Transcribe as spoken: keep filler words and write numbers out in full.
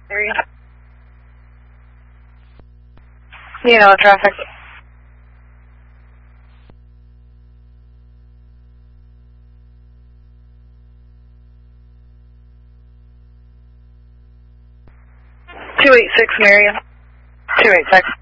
area. You know, traffic. two eight six Marion. two eight six.